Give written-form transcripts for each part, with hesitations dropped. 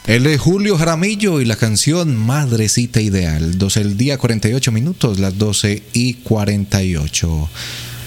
El de Julio Jaramillo y la canción Madrecita Ideal. 12 del día, 48 minutos, las 12:48.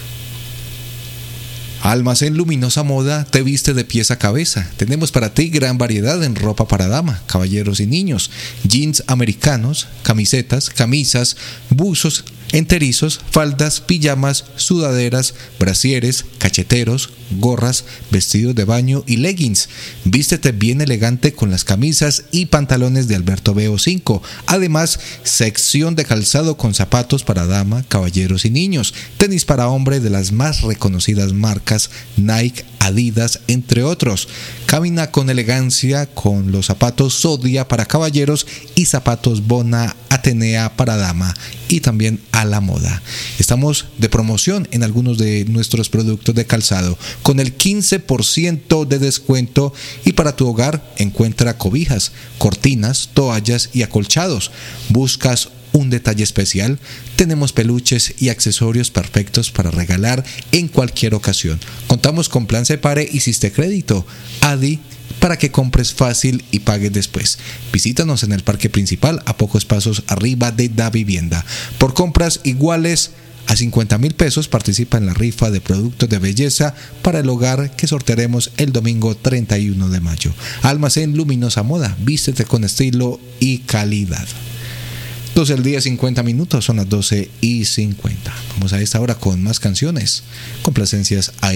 Almacén Luminosa Moda te viste de pies a cabeza. Tenemos para ti gran variedad en ropa para dama, caballeros y niños, jeans americanos, camisetas, camisas, buzos enterizos, faldas, pijamas, sudaderas, brasieres, cacheteros, gorras, vestidos de baño y leggings. Vístete bien elegante con las camisas y pantalones de Alberto Veo 5. Además, sección de calzado con zapatos para dama, caballeros y niños. Tenis para hombre de las más reconocidas marcas Nike, Adidas, entre otros. Camina con elegancia con los zapatos Zodia para caballeros y zapatos Bona Atenea para dama y también a la moda. Estamos de promoción en algunos de nuestros productos de calzado con el 15% de descuento, y para tu hogar encuentra cobijas, cortinas, toallas y acolchados. ¿Buscas un detalle especial? Tenemos peluches y accesorios perfectos para regalar en cualquier ocasión. Contamos con plan Separe y Siste Crédito, ADI, para que compres fácil y pagues después. Visítanos en el parque principal, a pocos pasos arriba de Da Vivienda. Por compras iguales a 50,000 pesos participa en la rifa de productos de belleza para el hogar que sortearemos el domingo 31 de mayo. Almacén Luminosa Moda, vístete con estilo y calidad. 12 del día, 50 minutos, son las 12:50. Vamos a esta hora con más canciones, complacencias ahí.